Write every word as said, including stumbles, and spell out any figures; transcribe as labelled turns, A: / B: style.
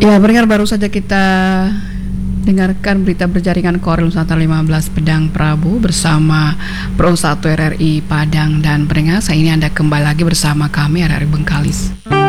A: Ya, pendengar, baru saja kita dengarkan berita berjaringan Koril Nusantara lima belas Pedang Prabu bersama Pro satu R R I Padang. Dan pendengar, saya ini Anda kembali lagi bersama kami R R I Bengkalis.